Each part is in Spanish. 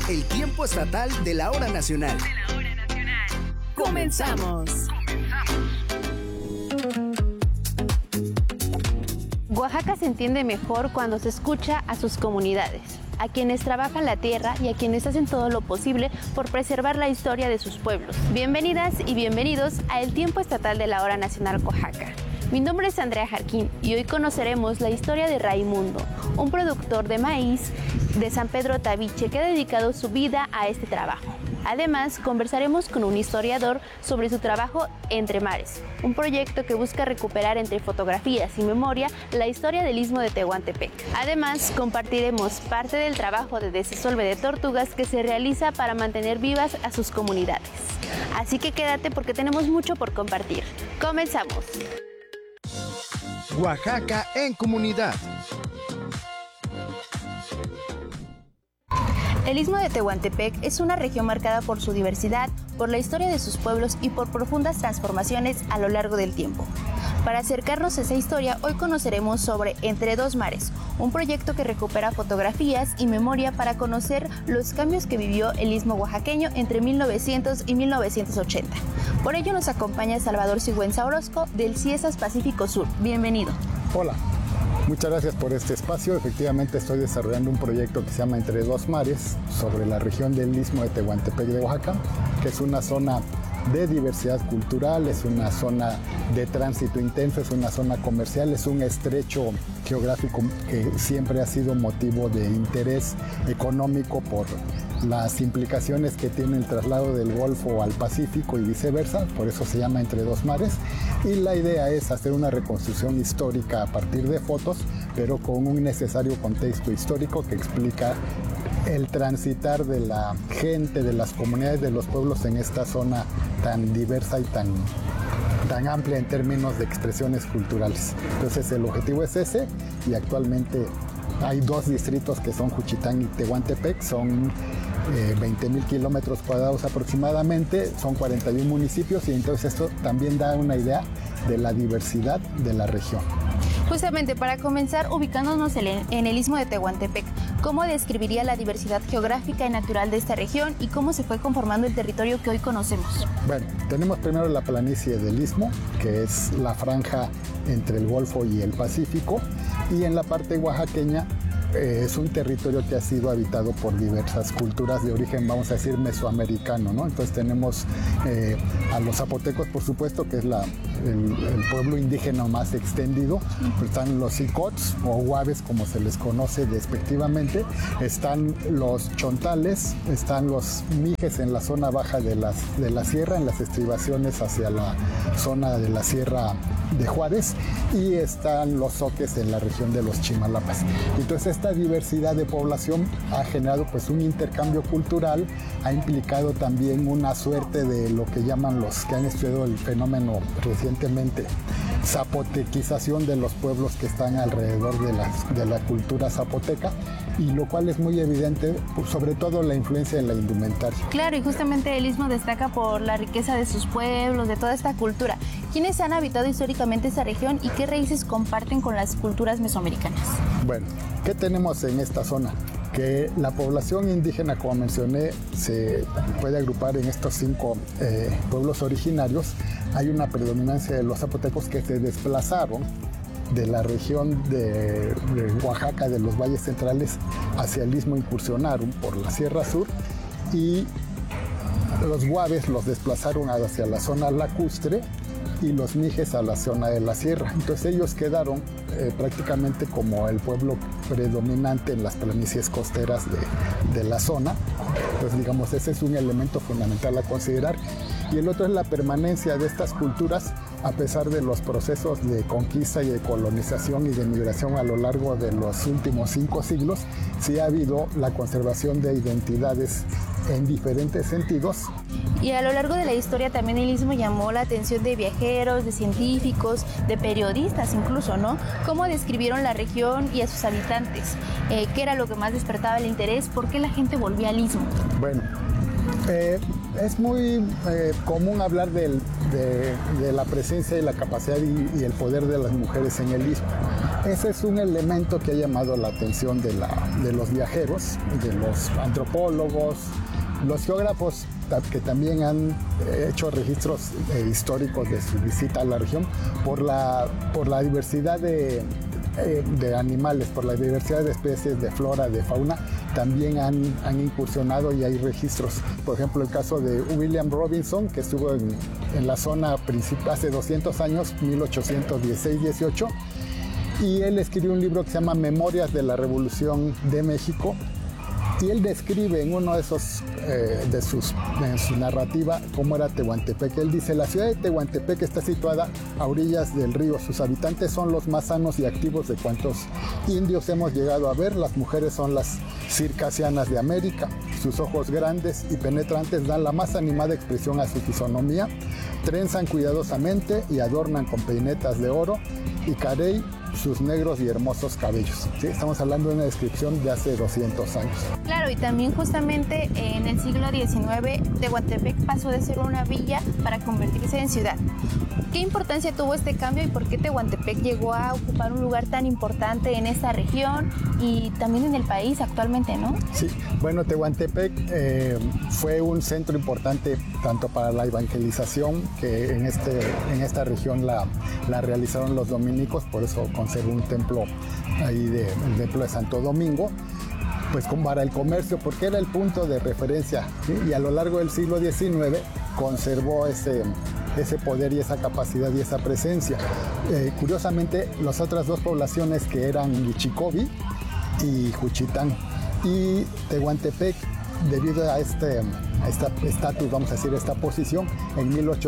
el tiempo estatal de la hora nacional. ¡Comenzamos! Oaxaca se entiende mejor cuando se escucha a sus comunidades, a quienes trabajan la tierra y a quienes hacen todo lo posible por preservar la historia de sus pueblos. Bienvenidas y bienvenidos a El Tiempo Estatal de la Hora Nacional Oaxaca. Mi nombre es Andrea Jarquín y hoy conoceremos la historia de Raimundo, un productor de maíz de San Pedro Tabiche que ha dedicado su vida a este trabajo. Además, conversaremos con un historiador sobre su trabajo Entre Mares, un proyecto que busca recuperar entre fotografías y memoria la historia del Istmo de Tehuantepec. Además, compartiremos parte del trabajo de desasolve de tortugas que se realiza para mantener vivas a sus comunidades. Así que quédate porque tenemos mucho por compartir. ¡Comenzamos! Oaxaca en comunidad. El Istmo de Tehuantepec es una región marcada por su diversidad, por la historia de sus pueblos y por profundas transformaciones a lo largo del tiempo. Para acercarnos a esa historia, hoy conoceremos sobre Entre Dos Mares, un proyecto que recupera fotografías y memoria para conocer los cambios que vivió el Istmo oaxaqueño entre 1900 y 1980. Por ello nos acompaña Salvador Sigüenza Orozco del CIESAS Pacífico Sur. Bienvenido. Hola. Muchas gracias por este espacio. Efectivamente estoy desarrollando un proyecto que se llama Entre Dos Mares sobre la región del Istmo de Tehuantepec de Oaxaca, que es una zona de diversidad cultural, es una zona de tránsito intenso, es una zona comercial, es un estrecho geográfico que siempre ha sido motivo de interés económico por las implicaciones que tiene el traslado del Golfo al Pacífico y viceversa, por eso se llama Entre Dos Mares. Y la idea es hacer una reconstrucción histórica a partir de fotos, pero con un necesario contexto histórico que explica el transitar de la gente, de las comunidades, de los pueblos en esta zona tan diversa y tan amplia en términos de expresiones culturales. Entonces el objetivo es ese y actualmente hay dos distritos que son Juchitán y Tehuantepec, son 20,000 kilómetros cuadrados aproximadamente, son 41 municipios y entonces esto también da una idea de la diversidad de la región. Justamente para comenzar, ubicándonos en el Istmo de Tehuantepec, ¿cómo describiría la diversidad geográfica y natural de esta región y cómo se fue conformando el territorio que hoy conocemos? Bueno, tenemos primero la planicie del Istmo, que es la franja entre el Golfo y el Pacífico, y en la parte oaxaqueña es un territorio que ha sido habitado por diversas culturas de origen, vamos a decir, mesoamericano, ¿no? Entonces tenemos a los zapotecos, por supuesto, que es el pueblo indígena más extendido. Están los icots o huaves, como se les conoce despectivamente. Están los chontales, están los mijes en la zona baja de la sierra, en las estribaciones hacia la zona de la sierra de Juárez, y están los zoques en la región de los Chimalapas. Entonces esta diversidad de población ha generado pues un intercambio cultural, ha implicado también una suerte de lo que llaman los que han estudiado el fenómeno recientemente, zapotequización de los pueblos que están alrededor de la cultura zapoteca, y lo cual es muy evidente, sobre todo la influencia de la indumentaria. Claro, y justamente el Istmo destaca por la riqueza de sus pueblos, de toda esta cultura. ¿Quiénes han habitado históricamente esa región y qué raíces comparten con las culturas mesoamericanas? Bueno, ¿qué tenemos en esta zona? Que la población indígena, como mencioné, se puede agrupar en estos 5 pueblos originarios. Hay una predominancia de los zapotecos que se desplazaron de la región de Oaxaca, de los valles centrales, hacia el Istmo, incursionaron por la Sierra Sur, y los huaves los desplazaron hacia la zona lacustre y los mijes a la zona de la sierra. Entonces ellos quedaron prácticamente como el pueblo predominante en las planicies costeras de la zona. Entonces digamos, ese es un elemento fundamental a considerar. Y el otro es la permanencia de estas culturas a pesar de los procesos de conquista y de colonización y de migración a lo largo de los últimos 5 siglos. Sí ha habido la conservación de identidades en diferentes sentidos. Y a lo largo de la historia también el Istmo llamó la atención de viajeros, de científicos, de periodistas incluso, ¿no? ¿Cómo describieron la región y a sus habitantes? ¿Qué era lo que más despertaba el interés? ¿Por qué la gente volvía al Istmo? Bueno, es muy común hablar de la presencia y la capacidad y el poder de las mujeres en el Istmo. Ese es un elemento que ha llamado la atención de los viajeros, de los antropólogos, los geógrafos que también han hecho registros históricos de su visita a la región por la diversidad de animales, por la diversidad de especies, de flora, de fauna, también han incursionado y hay registros. Por ejemplo, el caso de William Robinson, que estuvo en la zona principal hace 200 años, 1816-18, y él escribió un libro que se llama Memorias de la Revolución de México, y él describe en uno de esos, en su narrativa, cómo era Tehuantepec. Él dice: la ciudad de Tehuantepec está situada a orillas del río. Sus habitantes son los más sanos y activos de cuantos indios hemos llegado a ver. Las mujeres son las circasianas de América. Sus ojos grandes y penetrantes dan la más animada expresión a su fisonomía. Trenzan cuidadosamente y adornan con peinetas de oro y carey sus negros y hermosos cabellos. ¿Sí? Estamos hablando de una descripción de hace 200 años. Claro, y también justamente en el siglo XIX, Tehuantepec pasó de ser una villa para convertirse en ciudad. ¿Qué importancia tuvo este cambio y por qué Tehuantepec llegó a ocupar un lugar tan importante en esta región y también en el país actualmente, no? Sí, bueno, Tehuantepec fue un centro importante tanto para la evangelización, que en esta región la realizaron los dominicos, por eso conserva un templo ahí, el templo de Santo Domingo, pues para el comercio, porque era el punto de referencia, ¿sí? Y a lo largo del siglo XIX conservó ese poder y esa capacidad y esa presencia. Curiosamente, las otras dos poblaciones, que eran Michicobi y Juchitán, y Tehuantepec, debido a este estatus, vamos a decir, esta posición, en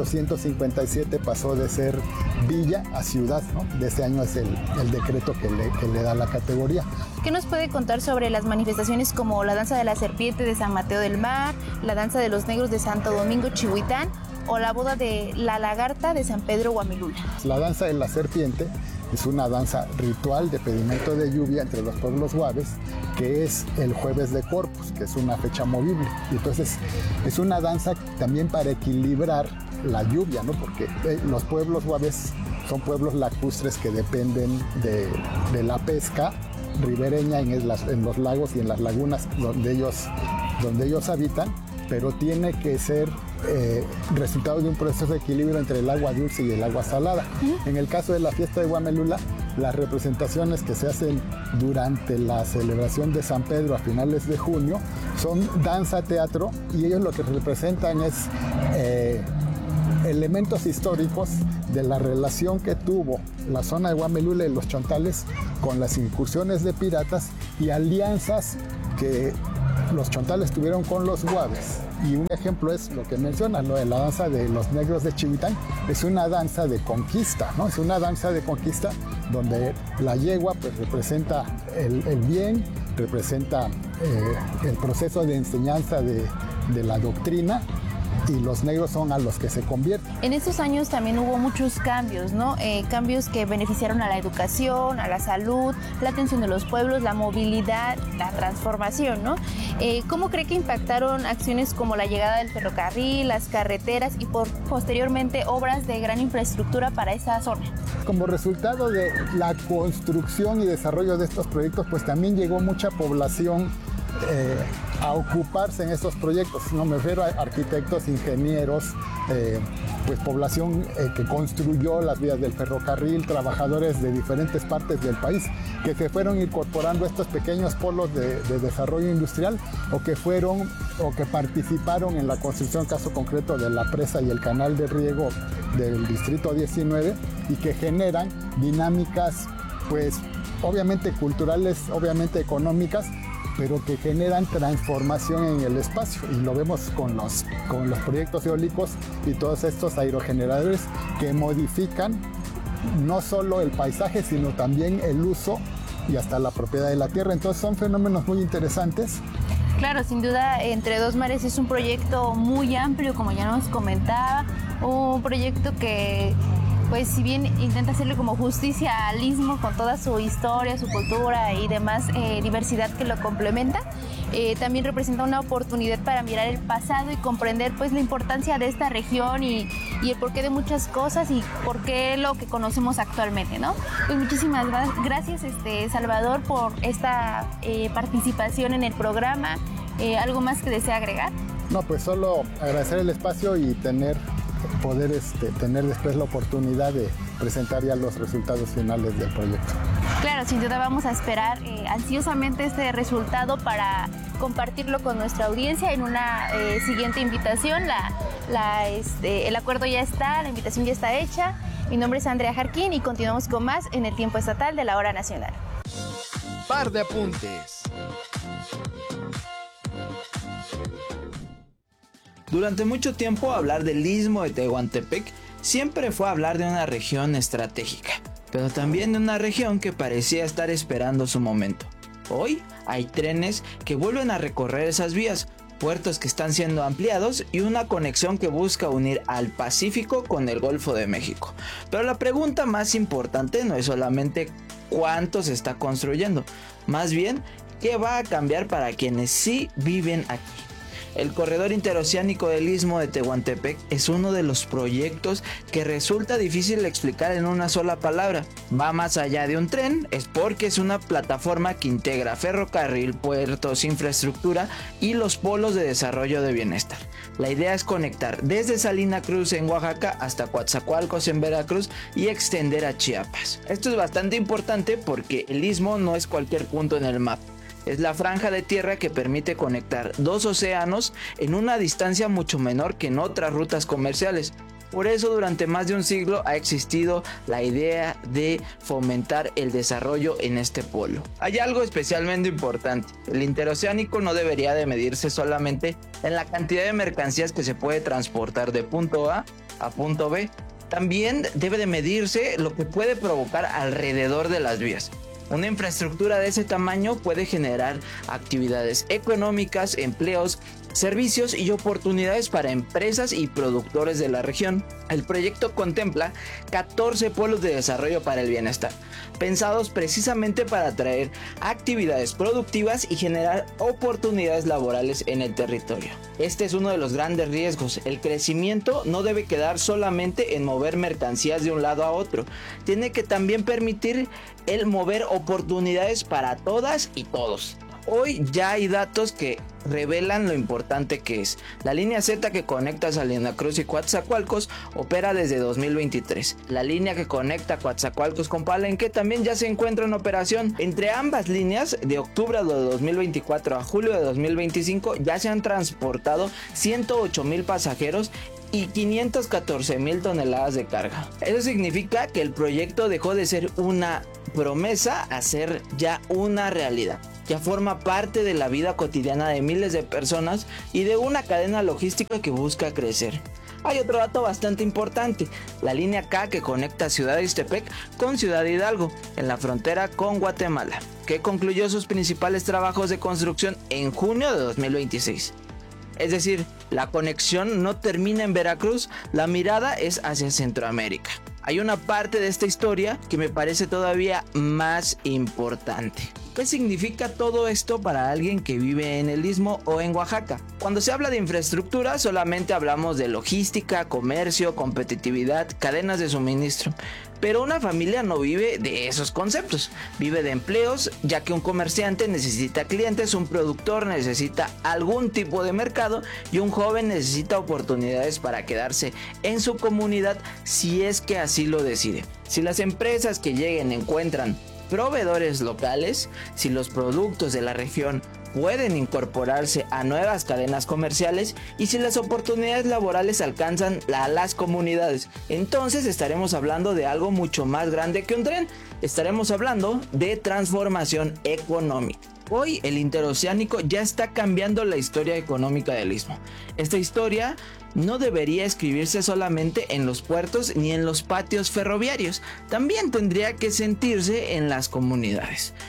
1857 pasó de ser villa a ciudad, ¿no? De ese año es el decreto que le da la categoría. ¿Qué nos puede contar sobre las manifestaciones como la danza de la serpiente de San Mateo del Mar, la danza de los negros de Santo Domingo Chihuitán o la boda de la lagarta de San Pedro Guamilula? La danza de la serpiente es una danza ritual de pedimento de lluvia entre los pueblos guaves, que es el jueves de Corpus, que es una fecha movible. Y entonces es una danza también para equilibrar la lluvia, ¿no? Porque los pueblos guaves son pueblos lacustres que dependen de la pesca ribereña en los lagos y en las lagunas donde ellos habitan, pero tiene que ser resultado de un proceso de equilibrio entre el agua dulce y el agua salada. En el caso de la fiesta de Guamilula, las representaciones que se hacen durante la celebración de San Pedro a finales de junio son danza-teatro, y ellos lo que representan es elementos históricos de la relación que tuvo la zona de Guamilula y los chontales con las incursiones de piratas y alianzas que los chontales tuvieron con los guaves. Y un ejemplo es lo que mencionan, ¿no? La danza de los negros de Chihuitán. Es una danza de conquista, ¿no? Es una danza de conquista donde la yegua pues representa el bien, representa el proceso de enseñanza de la doctrina, y los negros son a los que se convierten. En estos años también hubo muchos cambios, ¿no? Cambios que beneficiaron a la educación, a la salud, la atención de los pueblos, la movilidad, la transformación, ¿no? ¿Cómo cree que impactaron acciones como la llegada del ferrocarril, las carreteras y posteriormente obras de gran infraestructura para esa zona? Como resultado de la construcción y desarrollo de estos proyectos, pues también llegó mucha población a ocuparse en estos proyectos. No me refiero a arquitectos, ingenieros, pues población que construyó las vías del ferrocarril, trabajadores de diferentes partes del país que se fueron incorporando a estos pequeños polos de desarrollo industrial, o que participaron en la construcción, caso concreto de la presa y el canal de riego del distrito 19, y que generan dinámicas, pues obviamente culturales, obviamente económicas, pero que generan transformación en el espacio, y lo vemos con los proyectos eólicos y todos estos aerogeneradores que modifican no solo el paisaje, sino también el uso y hasta la propiedad de la tierra. Entonces son fenómenos muy interesantes. Claro, sin duda, Entre Dos Mares es un proyecto muy amplio, como ya nos comentaba, un proyecto que, pues, si bien intenta hacerle como justicia al istmo con toda su historia, su cultura y demás diversidad que lo complementa, también representa una oportunidad para mirar el pasado y comprender pues la importancia de esta región y el porqué de muchas cosas y por qué lo que conocemos actualmente, ¿no? Pues muchísimas gracias, Salvador, por esta participación en el programa. ¿Algo más que desea agregar? No, pues solo agradecer el espacio y poder tener después la oportunidad de presentar ya los resultados finales del proyecto. Claro, sin duda vamos a esperar ansiosamente este resultado para compartirlo con nuestra audiencia en una siguiente invitación. El acuerdo ya está, la invitación ya está hecha. Mi nombre es Andrea Jarquín y continuamos con más en el tiempo estatal de la hora nacional. Par de apuntes. Durante mucho tiempo hablar del Istmo de Tehuantepec siempre fue hablar de una región estratégica, pero también de una región que parecía estar esperando su momento. Hoy hay trenes que vuelven a recorrer esas vías, puertos que están siendo ampliados y una conexión que busca unir al Pacífico con el Golfo de México. Pero la pregunta más importante no es solamente cuánto se está construyendo, más bien qué va a cambiar para quienes sí viven aquí. El corredor interoceánico del Istmo de Tehuantepec es uno de los proyectos que resulta difícil de explicar en una sola palabra. Va más allá de un tren, es porque es una plataforma que integra ferrocarril, puertos, infraestructura y los polos de desarrollo de bienestar. La idea es conectar desde Salina Cruz en Oaxaca hasta Coatzacoalcos en Veracruz y extender a Chiapas. Esto es bastante importante porque el Istmo no es cualquier punto en el mapa. Es la franja de tierra que permite conectar dos océanos en una distancia mucho menor que en otras rutas comerciales. Por eso durante más de un siglo ha existido la idea de fomentar el desarrollo en este polo. Hay algo especialmente importante. El interoceánico no debería de medirse solamente en la cantidad de mercancías que se puede transportar de punto A a punto B. También debe de medirse lo que puede provocar alrededor de las vías. Una infraestructura de ese tamaño puede generar actividades económicas, empleos, servicios y oportunidades para empresas y productores de la región. El proyecto contempla 14 polos de desarrollo para el bienestar, pensados precisamente para atraer actividades productivas y generar oportunidades laborales en el territorio. Este es uno de los grandes riesgos. El crecimiento no debe quedar solamente en mover mercancías de un lado a otro. Tiene que también permitir el mover oportunidades para todas y todos. Hoy ya hay datos que revelan lo importante que es. La línea Z que conecta Salina Cruz y Coatzacoalcos opera desde 2023. La línea que conecta Coatzacoalcos con Palenque también ya se encuentra en operación. Entre ambas líneas, de octubre de 2024 a julio de 2025, ya se han transportado 108,000 pasajeros y 514,000 toneladas de carga. Eso significa que el proyecto dejó de ser una promesa a ser ya una realidad. Ya forma parte de la vida cotidiana de miles de personas y de una cadena logística que busca crecer. Hay otro dato bastante importante, la línea K que conecta Ciudad Ixtepec con Ciudad Hidalgo, en la frontera con Guatemala, que concluyó sus principales trabajos de construcción en junio de 2026. Es decir, la conexión no termina en Veracruz, la mirada es hacia Centroamérica. Hay una parte de esta historia que me parece todavía más importante. ¿Qué significa todo esto para alguien que vive en el Istmo o en Oaxaca? Cuando se habla de infraestructura solamente hablamos de logística, comercio, competitividad, cadenas de suministro. Pero una familia no vive de esos conceptos, vive de empleos, ya que un comerciante necesita clientes, un productor necesita algún tipo de mercado y un joven necesita oportunidades para quedarse en su comunidad si es que así lo decide. Si las empresas que lleguen encuentran proveedores locales, si los productos de la región pueden incorporarse a nuevas cadenas comerciales y si las oportunidades laborales alcanzan a las comunidades, entonces estaremos hablando de algo mucho más grande que un tren. Estaremos hablando de transformación económica. Hoy el interoceánico ya está cambiando la historia económica del Istmo. Esta historia no debería escribirse solamente en los puertos ni en los patios ferroviarios, también tendría que sentirse en las comunidades.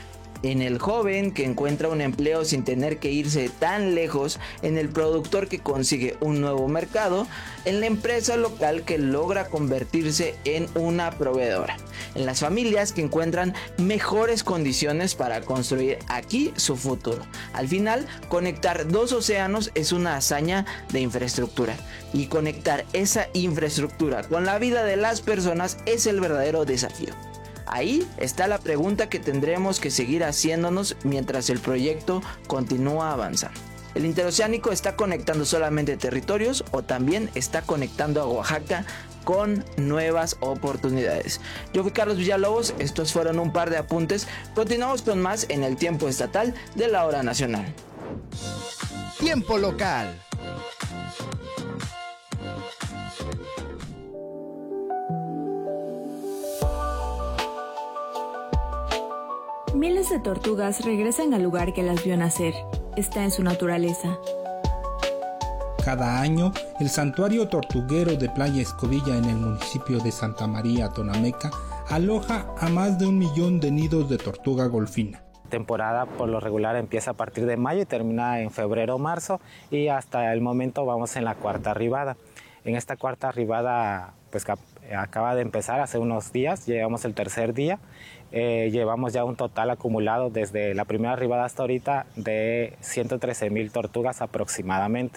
en el joven que encuentra un empleo sin tener que irse tan lejos, en el productor que consigue un nuevo mercado, en la empresa local que logra convertirse en una proveedora, en las familias que encuentran mejores condiciones para construir aquí su futuro. Al final, conectar dos océanos es una hazaña de infraestructura, y conectar esa infraestructura con la vida de las personas es el verdadero desafío. Ahí está la pregunta que tendremos que seguir haciéndonos mientras el proyecto continúa avanzando. ¿El interoceánico está conectando solamente territorios o también está conectando a Oaxaca con nuevas oportunidades? Yo fui Carlos Villalobos, estos fueron un par de apuntes. Continuamos con más en el tiempo estatal de la hora nacional. Tiempo local. Miles de tortugas regresan al lugar que las vio nacer. Está en su naturaleza. Cada año, el Santuario Tortuguero de Playa Escobilla en el municipio de Santa María, Tonameca, aloja a más de 1 millón de nidos de tortuga golfina. Temporada por lo regular empieza a partir de mayo y termina en febrero o marzo, y hasta el momento vamos en la cuarta arribada. En esta cuarta arribada pues acaba de empezar hace unos días, llevamos el tercer día, llevamos ya un total acumulado desde la primera arribada hasta ahorita de 113,000 tortugas aproximadamente.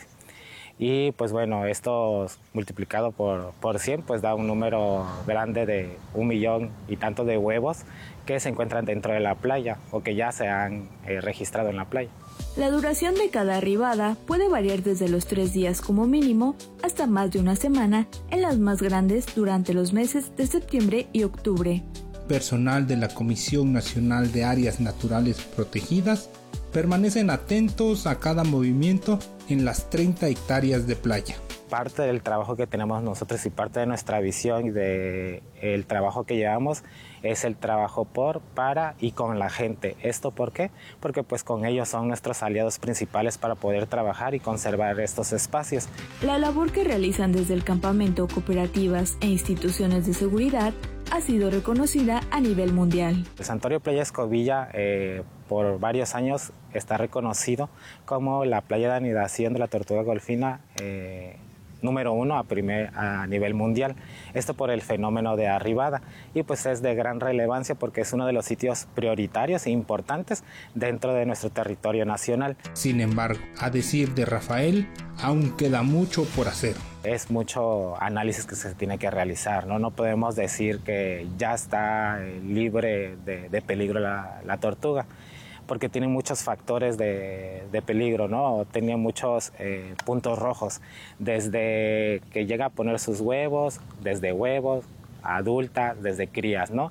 Y pues bueno, esto multiplicado por 100 pues da un número grande de 1 millón y tanto de huevos que se encuentran dentro de la playa o que ya se han registrado en la playa. La duración de cada arribada puede variar desde los 3 días como mínimo hasta más de una semana en las más grandes durante los meses de septiembre y octubre. Personal de la Comisión Nacional de Áreas Naturales Protegidas permanecen atentos a cada movimiento en las 30 hectáreas de playa. Parte del trabajo que tenemos nosotros y parte de nuestra visión y del trabajo que llevamos es el trabajo por, para y con la gente. ¿Esto por qué? Porque pues con ellos son nuestros aliados principales para poder trabajar y conservar estos espacios. La labor que realizan desde el campamento, cooperativas e instituciones de seguridad ha sido reconocida a nivel mundial. El Santuario Playa Escobilla por varios años está reconocido como la playa de anidación de la tortuga golfina número 1 a nivel mundial. Esto por el fenómeno de arribada, y pues es de gran relevancia porque es uno de los sitios prioritarios e importantes dentro de nuestro territorio nacional. Sin embargo, a decir de Rafael, aún queda mucho por hacer. Es mucho análisis que se tiene que realizar, ¿no? No podemos decir que ya está libre de peligro la tortuga, porque tiene muchos factores de peligro, ¿no? Tiene muchos puntos rojos, desde que llega a poner sus huevos, desde huevos, adulta, desde crías, ¿no?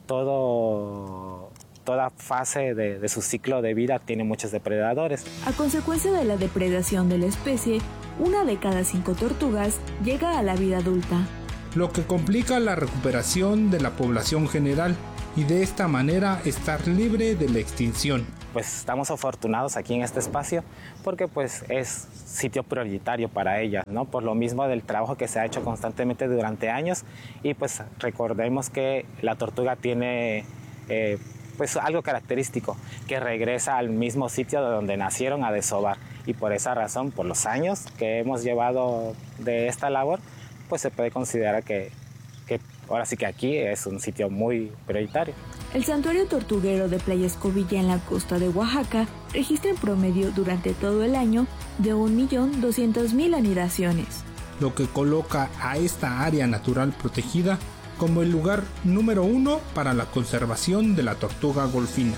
Toda fase de su ciclo de vida tiene muchos depredadores. A consecuencia de la depredación de la especie, 1 de cada 5 tortugas llega a la vida adulta, lo que complica la recuperación de la población general y de esta manera estar libre de la extinción. Pues estamos afortunados aquí en este espacio porque pues es sitio prioritario para ellas, ¿no? Por lo mismo del trabajo que se ha hecho constantemente durante años, y pues recordemos que la tortuga tiene pues algo característico, que regresa al mismo sitio de donde nacieron a desovar, y por esa razón, por los años que hemos llevado de esta labor, pues se puede considerar que ahora sí que aquí es un sitio muy prioritario. El Santuario Tortuguero de Playa Escobilla en la costa de Oaxaca registra en promedio durante todo el año de 1.200.000 anidaciones, lo que coloca a esta área natural protegida como el lugar número 1 para la conservación de la tortuga golfina.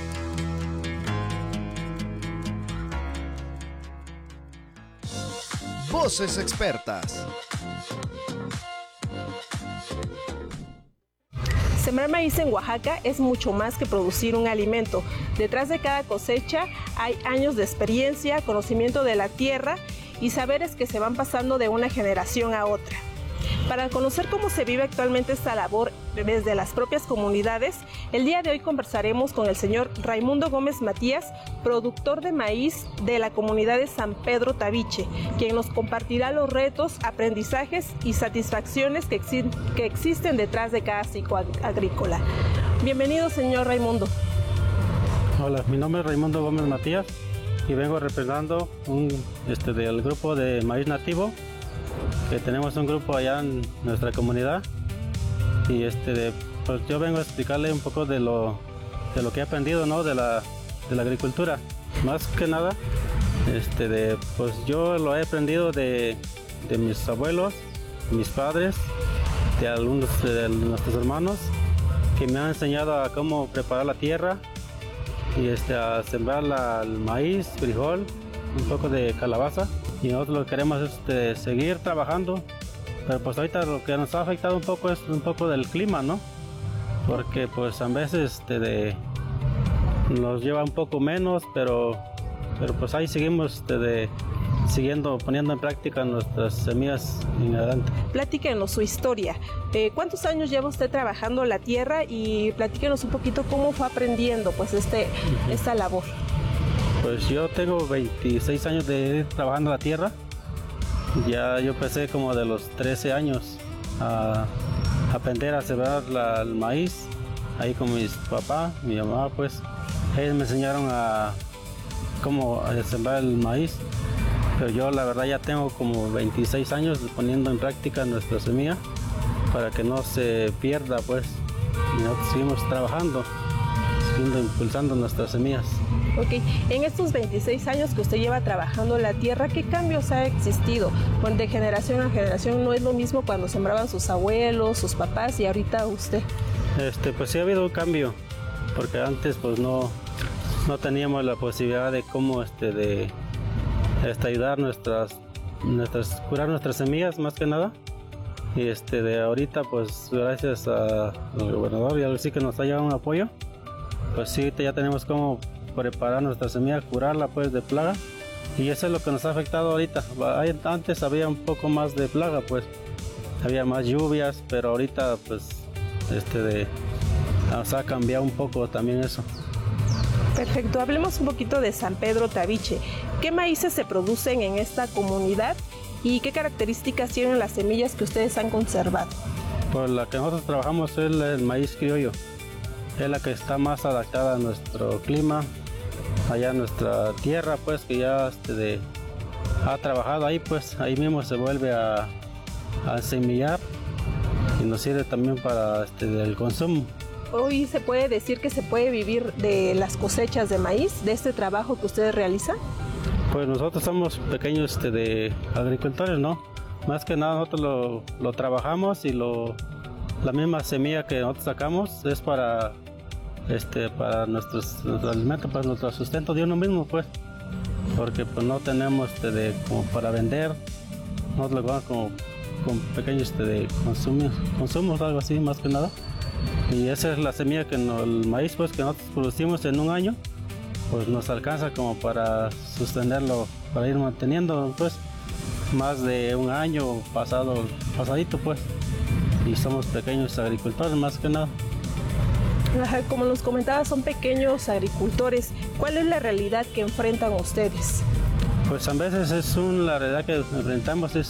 Voces expertas. Sembrar maíz en Oaxaca es mucho más que producir un alimento. Detrás de cada cosecha hay años de experiencia, conocimiento de la tierra y saberes que se van pasando de una generación a otra. Para conocer cómo se vive actualmente esta labor desde las propias comunidades, el día de hoy conversaremos con el señor Raimundo Gómez Matías, productor de maíz de la comunidad de San Pedro Tabiche, quien nos compartirá los retos, aprendizajes y satisfacciones que existen detrás de cada ciclo agrícola. Bienvenido, señor Raimundo. Hola, mi nombre es Raimundo Gómez Matías y vengo representando del grupo de maíz nativo, que tenemos un grupo allá en nuestra comunidad, y pues yo vengo a explicarle un poco de lo que he aprendido, ¿no? de la agricultura. Más que nada, pues yo lo he aprendido de mis abuelos, mis padres, de algunos de nuestros hermanos, que me han enseñado a cómo preparar la tierra y a sembrar el maíz, frijol, un poco de calabaza, y nosotros lo que queremos es seguir trabajando, pero pues ahorita lo que nos ha afectado un poco es un poco del clima, ¿no? Porque pues a veces nos lleva un poco menos, pero pues ahí seguimos siguiendo poniendo en práctica nuestras semillas en adelante. Platíquenos su historia. ¿Cuántos años lleva usted trabajando la tierra? Y platíquenos un poquito cómo fue aprendiendo pues esta labor. Pues yo tengo 26 años de ir trabajando la tierra. Ya yo empecé como de los 13 años a aprender a sembrar el maíz. Ahí con mis papás, mi mamá, pues ellos me enseñaron a cómo sembrar el maíz. Pero yo la verdad ya tengo como 26 años poniendo en práctica nuestra semilla para que no se pierda, pues, y nosotros seguimos trabajando, siguiendo impulsando nuestras semillas. Ok, en estos 26 años que usted lleva trabajando la tierra, ¿qué cambios ha existido? Bueno, de generación a generación no es lo mismo cuando sembraban sus abuelos, sus papás y ahorita usted. Pues sí ha habido un cambio, porque antes pues no teníamos la posibilidad de cómo ayudar curar nuestras semillas más que nada, y de ahorita pues gracias al gobernador y algo así que nos ha llevado un apoyo, pues sí ya tenemos cómo preparar nuestra semilla, curarla pues de plaga, y eso es lo que nos ha afectado ahorita. Antes había un poco más de plaga, pues había más lluvias, pero ahorita pues nos ha cambiado un poco también eso. Perfecto, hablemos un poquito de San Pedro Tabiche. ¿Qué maíces se producen en esta comunidad y qué características tienen las semillas que ustedes han conservado? Pues la que nosotros trabajamos es el maíz criollo. Es la que está más adaptada a nuestro clima, allá en nuestra tierra, pues que ya ha trabajado ahí, pues ahí mismo se vuelve a semillar y nos sirve también para el consumo. Hoy se puede decir que se puede vivir de las cosechas de maíz, de este trabajo que ustedes realizan. Pues nosotros somos pequeños agricultores, ¿no? Más que nada nosotros lo trabajamos y la misma semilla que nosotros sacamos es para nuestro alimento, para nuestro sustento de uno mismo, pues, porque pues no tenemos como para vender, nosotros lo vamos como con pequeños consumos, algo así, más que nada. Y esa es la semilla el maíz pues que nosotros producimos en un año, pues nos alcanza como para sostenerlo, para ir manteniendo pues más de un año pasadito pues, y somos pequeños agricultores más que nada. Como nos comentaba, son pequeños agricultores. ¿Cuál es la realidad que enfrentan ustedes? Pues a veces la realidad que enfrentamos es